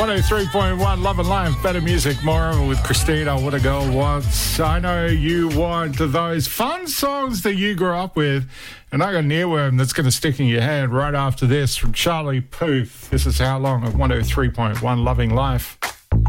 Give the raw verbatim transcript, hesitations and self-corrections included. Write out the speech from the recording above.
one oh three point one Love and Life, better music, more with Christina, What a Girl Wants. I know you want those fun songs that you grew up with, and I got an earworm that's going to stick in your head right after this from Charlie Puth. This is How Long at one oh three point one Loving Life.